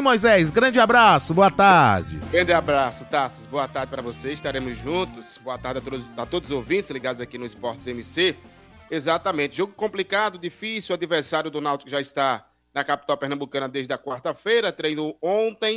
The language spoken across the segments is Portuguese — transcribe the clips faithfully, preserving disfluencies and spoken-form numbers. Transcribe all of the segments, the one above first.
Moisés? Grande abraço, boa tarde. Grande abraço, Tassos. Boa tarde para vocês, estaremos juntos. Boa tarde a todos, a todos os ouvintes ligados aqui no Esporte T M C. Exatamente, jogo complicado, difícil, o adversário do Náutico já está na capital pernambucana desde a quarta-feira, treinou ontem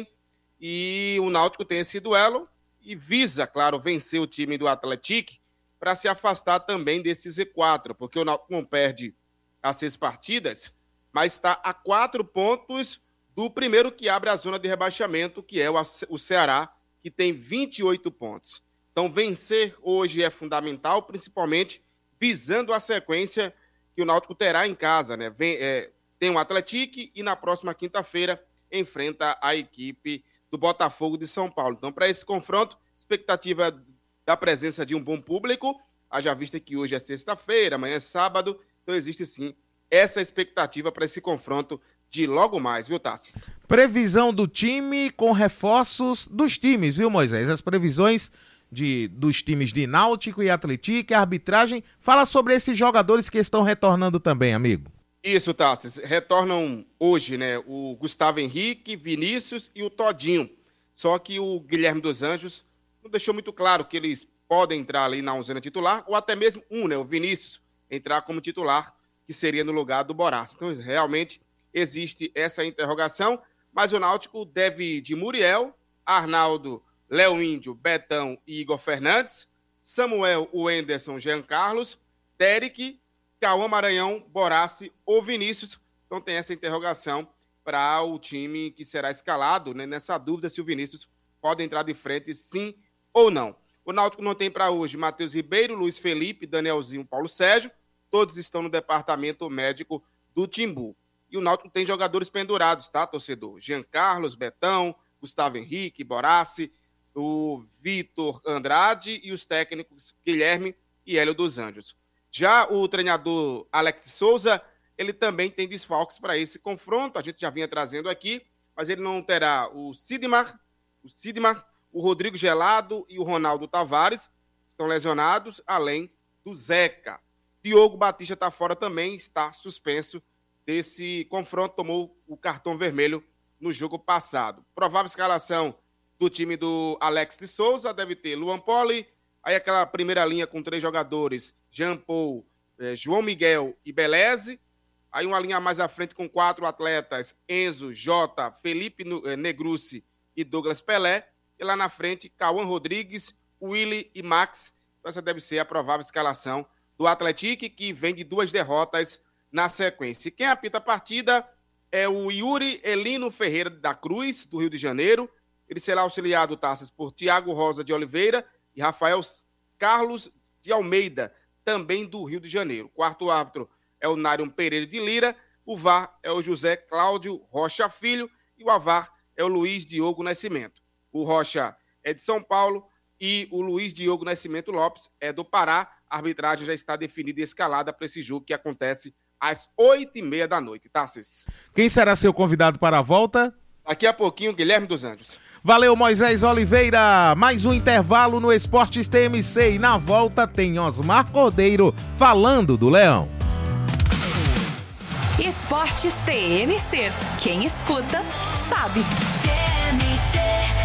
e o Náutico tem esse duelo e visa, claro, vencer o time do Atlético para se afastar também desse Z quatro, porque o Náutico não perde as seis partidas, mas está a quatro pontos do primeiro que abre a zona de rebaixamento, que é o Ceará, que tem vinte e oito pontos. Então, vencer hoje é fundamental, principalmente visando a sequência que o Náutico terá em casa, né? Vem, é, tem o Atlético e na próxima quinta-feira enfrenta a equipe do Botafogo de São Paulo. Então, para esse confronto, expectativa da presença de um bom público, haja vista que hoje é sexta-feira, amanhã é sábado, então existe sim essa expectativa para esse confronto de logo mais, viu, Tassis? Previsão do time com reforços dos times, viu, Moisés? As previsões de, dos times de Náutico e Atlético, a arbitragem. Fala sobre esses jogadores que estão retornando também, amigo. Isso, Tassis. Retornam hoje, né, o Gustavo Henrique, Vinícius e o Todinho. Só que o Guilherme dos Anjos não deixou muito claro que eles podem entrar ali na onzena titular, ou até mesmo um, né, o Vinícius, entrar como titular, que seria no lugar do Borás. Então, realmente, existe essa interrogação, mas o Náutico deve de Muriel, Arnaldo, Léo Índio, Betão e Igor Fernandes, Samuel, o Enderson, Jean Carlos, Derek, Cauã Maranhão, Borassi ou Vinícius. Então tem essa interrogação para o time que será escalado, né, nessa dúvida se o Vinícius pode entrar de frente, sim ou não. O Náutico não tem para hoje Matheus Ribeiro, Luiz Felipe, Danielzinho, Paulo Sérgio. Todos estão no departamento médico do Timbu. E o Náutico tem jogadores pendurados, tá, torcedor? Jean Carlos, Betão, Gustavo Henrique, Borassi, o Vitor Andrade e os técnicos Guilherme e Hélio dos Anjos. Já o treinador Alex Souza, ele também tem desfalques para esse confronto, a gente já vinha trazendo aqui, mas ele não terá o Sidmar, o Sidmar, o Rodrigo Gelado e o Ronaldo Tavares, estão lesionados, além do Zeca. Diogo Batista está fora também, está suspenso desse confronto, tomou o cartão vermelho no jogo passado. Provável escalação do time do Alex de Souza, deve ter Luan Poli, aí aquela primeira linha com três jogadores, Jean Paul, eh, João Miguel e Beleze, aí uma linha mais à frente com quatro atletas, Enzo, Jota, Felipe Negrucci e Douglas Pelé, e lá na frente, Cauã Rodrigues, Willy e Max. Então essa deve ser a provável escalação do Atlético, que vem de duas derrotas na sequência. E quem apita a partida é o Yuri Elino Ferreira da Cruz, do Rio de Janeiro. Ele será auxiliado, Taças, por Tiago Rosa de Oliveira e Rafael Carlos de Almeida, também do Rio de Janeiro. O quarto árbitro é o Nárion Pereira de Lira, o V A R é o José Cláudio Rocha Filho e o A V A R é o Luiz Diogo Nascimento. O Rocha é de São Paulo e o Luiz Diogo Nascimento Lopes é do Pará. A arbitragem já está definida e escalada para esse jogo que acontece às oito e meia da noite, Tassis. Quem será seu convidado para a volta? Daqui a pouquinho, Guilherme dos Anjos. Valeu, Moisés Oliveira. Mais um intervalo no Esportes T M C. E na volta tem Osmar Cordeiro falando do Leão. Esportes T M C. Quem escuta, sabe. T M C.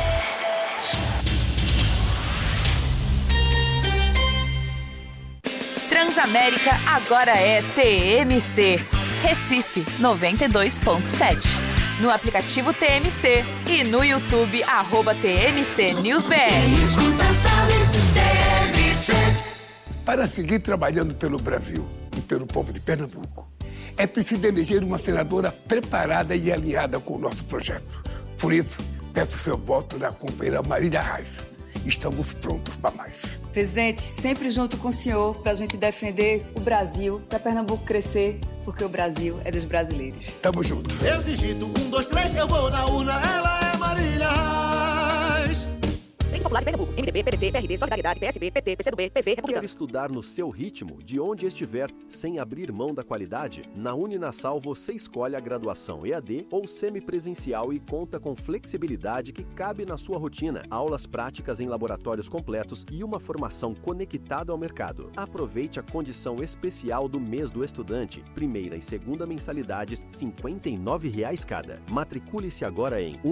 Transamérica agora é T M C. Recife noventa e dois ponto sete. No aplicativo T M C e no YouTube, arroba T M C News B R. Escuta, sabe, T M C. Para seguir trabalhando pelo Brasil e pelo povo de Pernambuco, é preciso eleger uma senadora preparada e alinhada com o nosso projeto. Por isso, peço seu voto na companheira Marília Reis. Estamos prontos para mais. Presidente, sempre junto com o senhor para a gente defender o Brasil, para Pernambuco crescer, porque o Brasil é dos brasileiros. Tamo junto. Eu digito um, dois, três, eu vou na urna, ela é Marília Reis. Frente Popular de Pernambuco, M D B, P D T, P R D, Solidariedade, P S B, P T, P C do B, P V, Republicano. Quer estudar no seu ritmo, de onde estiver, sem abrir mão da qualidade? Na Uninasal você escolhe a graduação E A D ou semipresencial e conta com flexibilidade que cabe na sua rotina, aulas práticas em laboratórios completos e uma formação conectada ao mercado. Aproveite a condição especial do mês do estudante, primeira e segunda mensalidades, cinquenta e nove reais cada. Matricule-se agora em